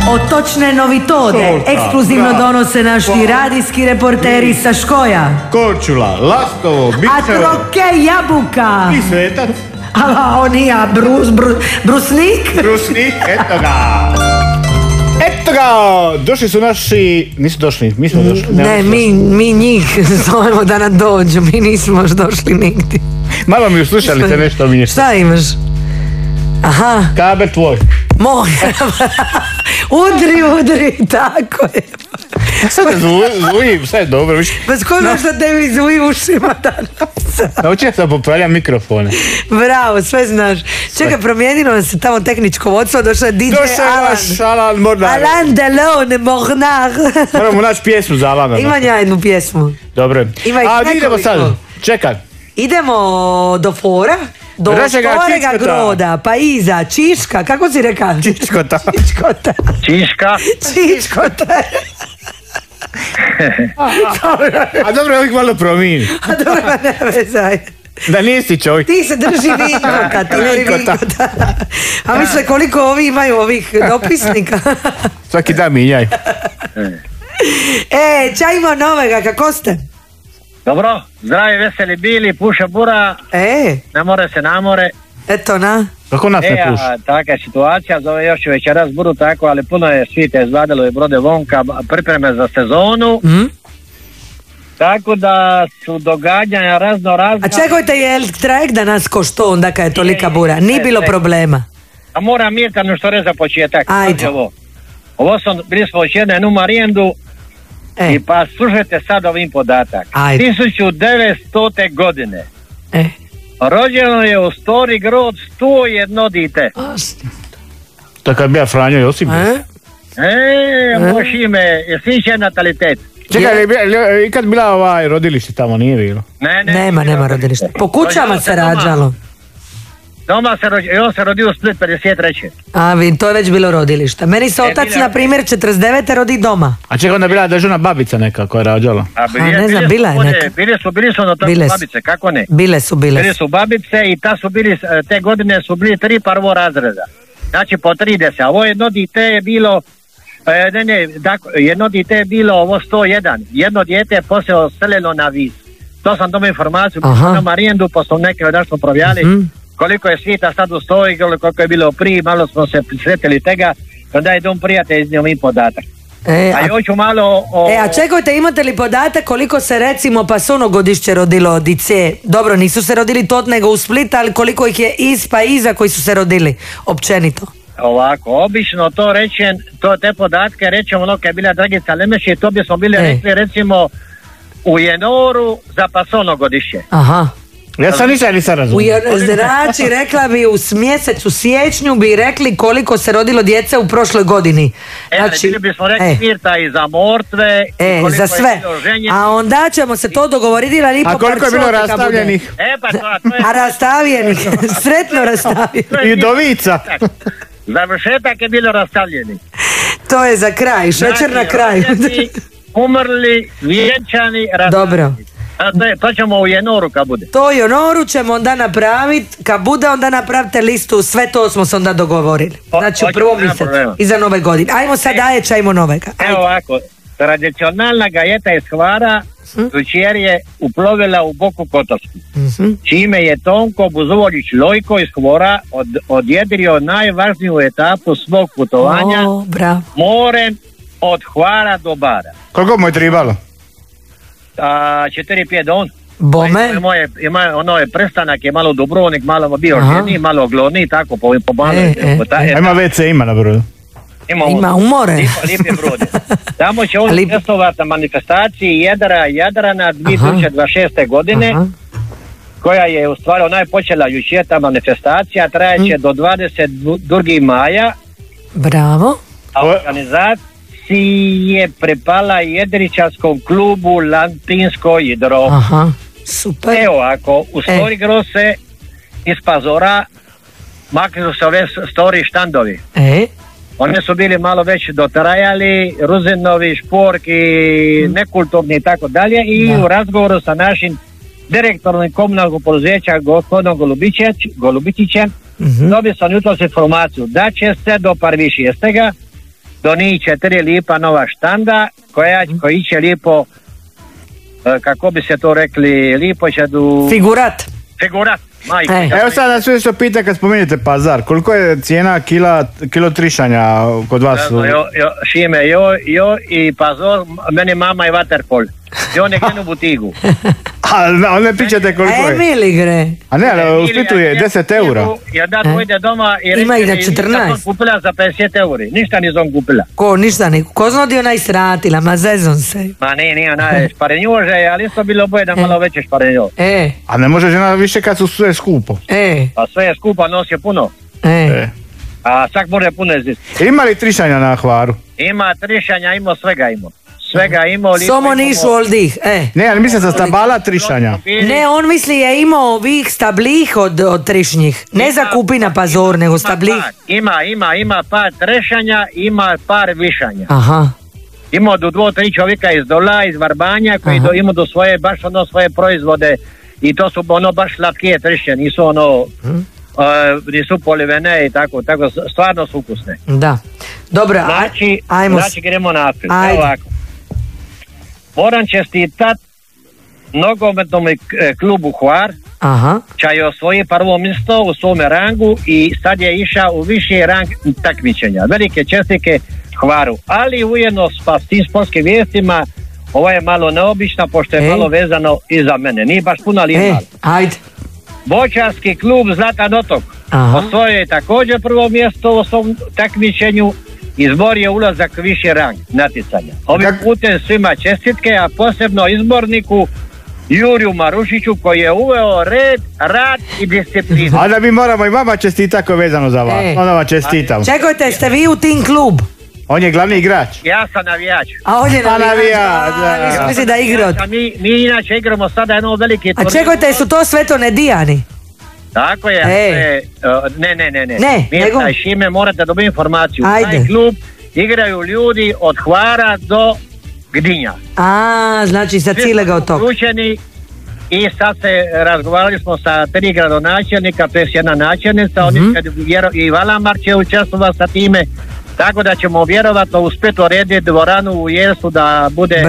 Otočne novitode ekskluzivno donose naši radijski reporteri sa Škoja. Korčula, Lastovo, Bičevo. A troke jabuka. I Svetac. A on ja, Brusnik. Brusnik, eto ga. Eto ga, došli su naši, nisu došli, mi smo došli. Ne, mi njih zovemo da nam dođu, mi nismo još došli nigdje. Malo mi uslušali te nešto mi nešto. Šta imaš? Aha. Kabel tvoj. Moj. Udri, tako je. Sad te zvuji, sad je dobro. Bez koji možda tebi zvuji ušima danas? Naučio sam popravljam mikrofone. Bravo, sve znaš. Čekaj, promijenilo nam se tamo tehničko vodstvo, došao je DJ Alan. Došao je naš Alan Mornar. Alan Delone Mornar. Moramo naći pjesmu za Alana. Imam ja jednu pjesmu. Dobro. A idemo sad, čekaj. Idemo do fora. Do Škorega Groda, pa iza, Čiška, kako si rekao? Čiškota. Čiškota. A dobro, ovih malo promijeni. A dobro, ne vezaj. Da nisi čovjek. Ti se drži Vinjaka, ti voli Vinjaka. A misle koliko ovi imaju ovih dopisnika. Svaki dan minjaj. Čajmo novega, kako ste? Dobro, zdravi, veseli bili, puša bura, ne more se namore. Eto na. Kako nas ne puša? Taka je situacija, zove još večeras buru tako, ali puno je svite izvadilo i brode vonka, pripreme za sezonu. Tako da su događanja razno. A čekajte, je li trajek da nas ko što onda kad je tolika bura? Nije bilo problema. A moram Mirkanu što re za početak. Ajde. Bili smo još jednu Marijendu. I pa slušajte sad ovim podatak. 1900. godine rođeno je u Stari Grod 101 dite. Tako je bio Franjo Josip. Moš ime, jesi natalitet. Čekaj, i kad bila rodilište tamo, nije bilo? Nema rodilište. Po kućama se rađalo. Doma se rodio, on se rodio u Split 53. A to je već bilo rodilište. Meni se otac, na primjer, 49. rodi doma. A čekaj, onda bila dežurna babica neka koja je rađala? Ne znam, bila je neka. Bili su ono tako babice, kako ne? Bile su. Bili su babice i te godine su bili 3 prvo razreda. Znači po 30. A ovo jedno dite je bilo, jedno dite je bilo ovo 101. Jedno dijete je poslije oselilo na Vis. To sam dobio informaciju, na Marijendu, pa smo neke od nas smo provjali. Koliko je svita sad u stoji, koliko je bilo prije, malo smo se prisretili tega, onda je dom prijatelj iz njom podatak. A hoću malo a čekajte, imate li podatak koliko se recimo Pasono godišće rodilo dice? Dobro, nisu se rodili tot nego u Split, ali koliko ih je iza koji su se rodili, općenito? Ovako, obično to rečem, te podatke rečemo ono kad je bila Dragica Lemeši, to bismo bili rekli recimo u Jenoru za Pasono godišće. Aha. Ja sam nisam razumio. Znači, rekla bi u mjesecu siječnju bi rekli koliko se rodilo djece u prošloj godini. Znači, bili bismo rekli Mirta i za Mortve, za sve. A onda ćemo se to dogovoriti. A koliko je bilo rastavljenih? A rastavljenih, sretno rastavljenih. I Udovica. Završetak je bilo rastavljenih. To je za kraj, šećer na kraju. Umrli, vjenčani, rastavljeni. Dobro. To ćemo u Jenoru kad bude. To u Jenoru ćemo onda napraviti, kad bude onda napravite listu, sve to smo se onda dogovorili. Znači u prvom mjesecu, iza nove godine. Ajmo sad čajmo novega. Evo ovako, tradicionalna gajeta iz Hvara jučer je uplovila u Boku Kotorsku. Čime je Tonko Buzovolić Lojko iz Hvora odjedrio najvažniju etapu svog putovanja morem od Hvara do Bara. Koliko mu je tribalo? 4-5 don. Bome? Ono je prestanak, je malo Dubrovnik, malo bio ženi, malo Gloni, tako po malo. Ima WC, ima na brodu. Ima u more. Lijepi brod. Tamo će on učestvovati na manifestaciji Jadrana 2026. godine, koja je u stvari, ona je počela jučer, ta manifestacija, trajeće do 22. maja. Bravo. A organizacija je prepala Jedričarskom klubu Latinsko Jidro. Aha, super. Evo, ako u Stari Grod se iz Pazora makli su se ove Stari štandovi. Oni su bili malo već dotrajali, Ruzinovi, Šporki, nekulturni i tako dalje, i u razgovoru sa našim direktorom komunalnog poduzeća gospodinom Golubitićem dobio sam jutros informaciju da će se do 1.6. do njih 4 lipa nova štanda, koji će lipo, kako bi se to rekli, lipo će Figurat. Majko. Evo sad nas sve što pita kad spomenete pazar, koliko je cijena kilo trišanja kod vas? Šime, jo i pazor, meni mama je vaterpol. I on je genu butigu. A ne pričate koliko je? Emili gre. A ne, ali u Splitu je 10 eura. Ja da dojde doma i reći, ima i na 14. Nisam kupila za 50 euri. Ništa nisam kupila. Ko zna di ona istratila, ma zezon se. Ma nije ona šparenjože, ali isto bilo boje da malo veće šparenjože. A ne može žena više kad su sve skupo. A sve je skupa, nosi je puno. A svak može puno izditi. Ima li trišanja na Hvaru? Ima trišanja, svega imao. Samo nišu oldih, Ne, ali mislim za stabala trišanja. Ne, on misli je imao ovih stablih od trišnjih. Ne za kupina pazor, nego stablih. Ima par trešanja, ima par višanja. Aha. Ima do 2-3 čovjeka iz Dola, iz Varbanja, koji ima do svoje, baš svoje proizvode. I to su baš slatkije trišnje, nisu nisu polivene i tako, stvarno su ukusne. Da. Dobro, znači gremo naprijed. Ovako. Moram čestitat nogometnom klubu Hvar, čaj je osvoji prvo mjesto u svome rangu i sad je išao u viši rang takmičenja. Velike čestitke Hvaru, ali ujedno s tim sportskim vijestima ovo je malo neobično, pošto je malo vezano i za mene. Nije baš puno, ali je malo. Ajde. Boćarski klub Zlatan Otok osvojio je također prvo mjesto u svom takmičenju. Izborio ulazak u viši rang natjecanja. Ovim putem svima čestitke, a posebno izborniku Juriju Marušiću koji je uveo red, rad i disciplinu. A da mi moramo i vama čestitati vezano za vas. Onda vam čestitam. Čekajte, ste vi u tim klub? On je glavni igrač. Ja sam navijač. A on je navijač. Misli da igra. Mi inače igramo sada jedno veliki turnir. A čekajte, su to sve to Nedijani? Tako je. Ne. Nego? Šime, morate dobiti informaciju. Taj klub igraju ljudi od Hvara do Gdinja. Znači sa cijelega otoka. I sad razgovarali smo sa 3 gradonačelnika, to je jedna načelnica, i Valamar će učestvovati sa time, tako da ćemo vjerovatno uspjeti urediti dvoranu u Jesu da bude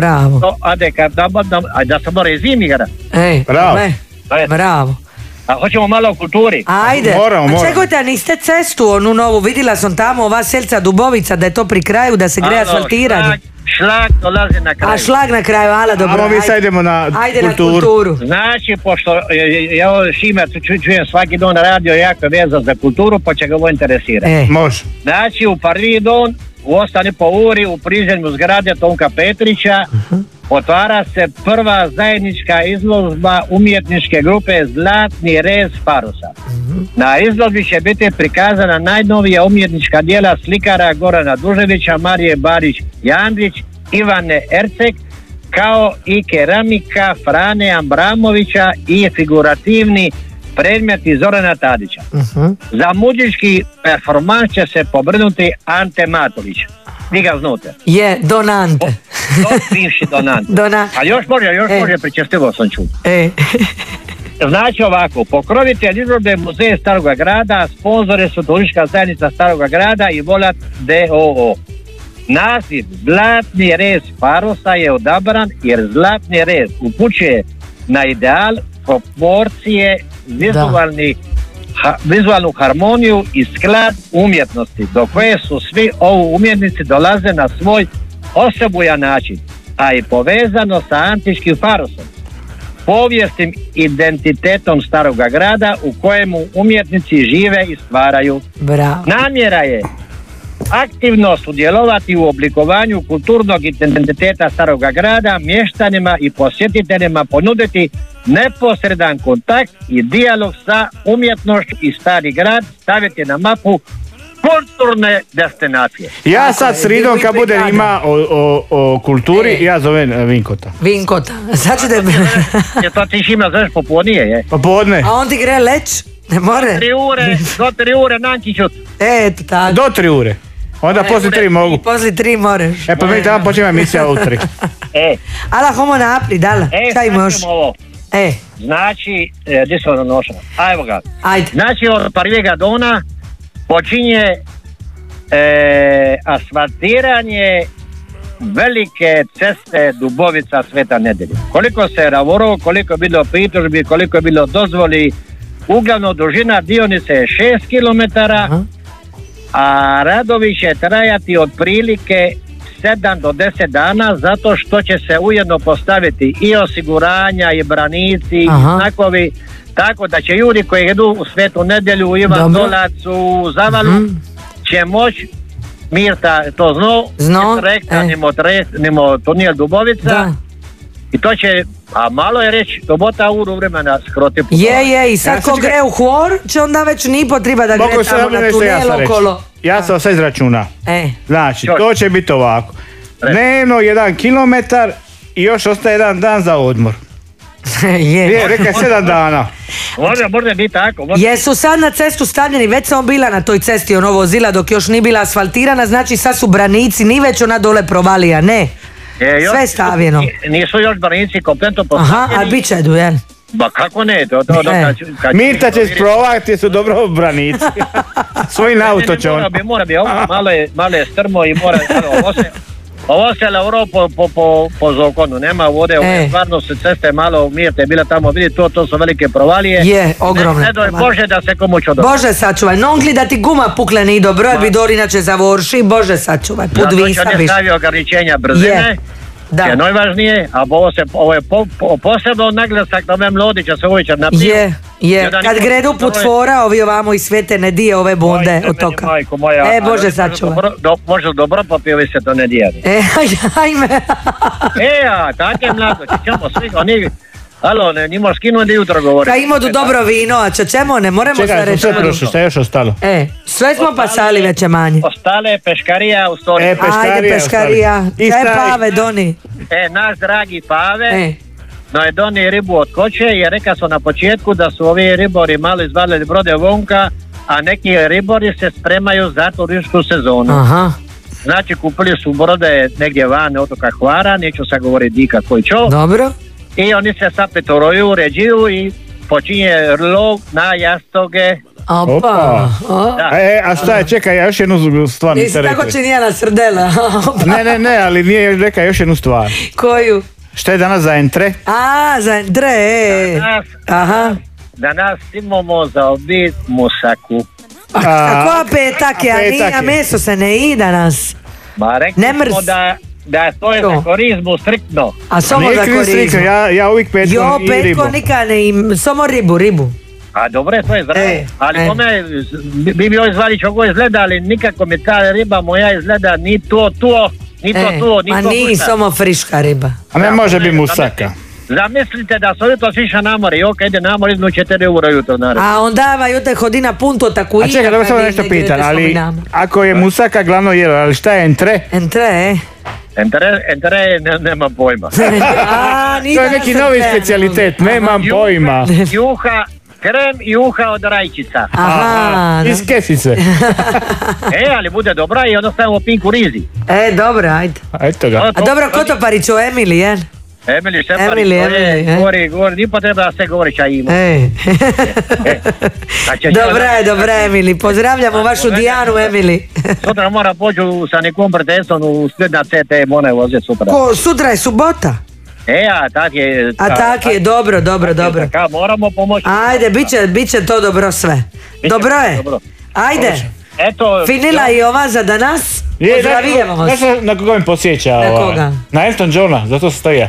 da se mora i zimi igrati. Bravo. A hoćemo malo o kulturi. Ajde, a čekajte, a niste cestu onu novu, vidjela sam tamo ova Selca Dubovica da je to pri kraju, da se greje asfaltiranje. Šlag dolazi na kraju. A šlag na kraju, ala dobro. Mi sad idemo na kulturu. Znači, pošto ja Šime čujem svaki dan na radio jako vezan za kulturu, pa će ga ovo interesirati. Može. Znači, u prvi dan, u 8,5 uri, u prizemlju zgrade Tonka Petrića, otvara se prva zajednička izložba umjetničke grupe Zlatni rez Farusa. Na izložbi će biti prikazana najnovija umjetnička djela slikara Gorana Duževića, Marije Barić-Jandrić, Ivane Erceg, kao i keramika Frane Ambramovića i figurativni predmeti Zorana Tadića. Za muzički performans će se pobrinuti Ante Matulić. Vi ga znate. Je, Donante. Bivši Donante. Ali još može, pričestivo sam čuo. Znači ovako, pokrovitelj izložbe Muzej Staroga grada, sponzore su Turistička zajednica Staroga grada i Volat d.o.o. Naziv Zlatni rez Farusa je odabran jer zlatni rez upućuje na ideal, proporcije, vizualnu harmoniju i sklad umjetnosti, do koje su svi ovi umjetnici dolaze na svoj osobujan način, a i povezano sa antičkim Farusom, povijesnim identitetom Staroga grada u kojemu umjetnici žive i stvaraju. Bravo. Namjera je aktivno sudjelovati u oblikovanju kulturnog identiteta Staroga grada, mještanima i posjetiteljima ponuditi neposredan kontakt i dijalog sa umjetnošću i Stari grad staviti na mapu kulturne destinacije. Ja sad sridom kad budem ima o kulturi, ja zovem Vinkota. Sad ćete... Je to ti Šima zoveš popodnije, je? Popodne. A on ti gre leć? Ne more? Do 3 ure Nankićut. Eto tako. Do 3 ure. Onda poslije 3 mogu. Poslije 3 moreš. Pa mi tamo počinje emisija u 3. Ala, homo napri, dala. Šta imaš? Znači, gdje se ono nošao? Ajmo ga. Ajde. Znači, od prvega dona počinje asfaltiranje velike ceste Dubovica Sveta Nedelja. Koliko se ravorilo, koliko je bilo pritužbi, koliko je bilo dozvoli, uglavnom dužina dionice je 6 km, a radovi će trajati otprilike 7 do 10 dana, zato što će se ujedno postaviti i osiguranja i branici i znakovi, tako da će ljudi koji idu u Svetu Nedjelju, u Ivan Dolac, u Zavalu, će moći Mirta to rekta, nimo tunijel Dubovica, i to će, a malo je reći, dobota uru vremena skroti. Je, i sad ko gre u Hvor, će onda već ni potreba da gre tamo na tunel okolo. Ja sam sve izračuna. Znači, to će biti ovako. Dnevno 1 kilometar i još ostaje 1 dan za odmor. Je, rekaj 7 dana. Može biti tako. Jesu sad na cestu stavljeni, već sam bila na toj cesti ono vozila dok još nije bila asfaltirana, znači sad su branici, ni već ona dole provalija, ne. Sve stavljeno. Nisu još branici kompletno postavljeni. Aha, a bit će du, jel? Ba kako ne, Mirta će sprovati, su dobro branici. Svojim auto će on. Mora bi, malo je strmo i mora, ovo se lauro po zakonu, nema vode, stvarno se ceste malo, Mirta je bila tamo, vidi to su velike provalije. Je, ogromne. Ne doj Bože da se komu čo dobro. Bože sačuvaj, nongli da ti guma pukle ni dobro, jer bi Dor inače zavorši, Bože sačuvaj, put visa viš. Zato će stavio ograničenja brzine, je najvažnije, a ovo je posebno naglasak na ovem Lodića se uvijek napiju. Je, kad gredu put fora, ovi ovamo i Svete Nedije, ove bonde od toka. Bože sačuvaj. Može dobro popio se to ne dijeli. Ajme. A tako je mlado, ćemo svi, oni... Alo, ne možeš skinuti jutro govoriti. Ka imaju dobro vino, a ćemo, ne moramo sve reći. Čekaj, šta je još ostalo? Sve smo pasali veće manje. Ostale peškarija u stori. Ajde peškarija, čaj Pave doni. Naš dragi Pave, no je doni ribu od koče i reka su na početku da su ovi ribori malo izvalili brode vonka, a neki ribori se spremaju za turističku sezonu. Znači kupili su brode negdje van otoka Hvara, neću sad govoriti di kako i čo. Dobro. I oni se sad petoroju, uređuju i počinje lov na jastoge. Opa. A šta je, čekaj, ja još jednu stvar niste rekli. Nisi tako činijela srdela. Ne, ali nije rekao još jednu stvar. Koju? Šta je danas za entre? Za entre, Danas imamo za obit musaku. A koja petak je, a meso se ne i danas? Ma rekli smo da to je za korizmu striktno. A samo za korizmu. Ja uvijek petkom i ribu. Petko nikad ne im, samo ribu. A dobro je, to je zdravo. Ali kome, bi mi ovo zvali čogo izgleda, ali nikako mi ta riba moja izgleda ni to, ni to. Ma nije samo friška riba. A ne može biti musaka. Zamislite da su jutro siša na more i ide na more, iznu 4 eura jutro naravno. A onda jutro hodi na punto tako i... A čekaj, da samo nešto pitan, ali ako je musaka glavno jelo, ali šta je entre? Entre nemam pojma. To je neki novi specijalitet, nemam pojma. Krem juha od rajčica. Iz kesice. Ali bude dobra i onda stavimo pinku rizi. Dobro, ajde. Eto ga. A dobro, ko to pariću, Emili, jel? Emili Šeparić, govori, ni potreba da se govori čaj ima. Dobra, Emili, pozdravljamo vašu Dijanu, Emili. Sutra mora pođu sa nekom pretesom u sred na CT, mora voziti sutra. Sutra je subota? A tak je, dobro. Moramo pomoći. Ajde, bit će to dobro sve. Dobro je. Ajde. Finila i ova za danas. Pozdravijemo vas. Znaš na koga mi posjeća? Na koga? Na Elton Johna, zato stoja.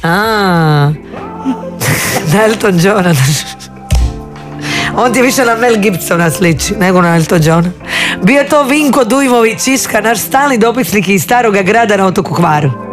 Na Elton Johna. On ti više na Mel Gibsona sliči nego na Elton Johna. Bio je to Vinko Dujmović Iška, naš stalni dopisnik iz Staroga Grada na otoku Hvaru.